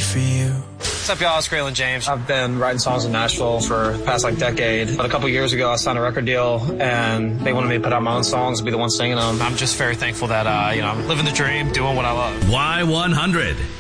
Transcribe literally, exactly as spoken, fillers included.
for you. What's up, y'all? It's Graylin James. I've been writing songs in Nashville for the past, like, decade. But a couple years ago, I signed a record deal, and they wanted me to put out my own songs and be the one singing them. I'm just very thankful that, uh, you know, I'm living the dream, doing what I love. Y one hundred.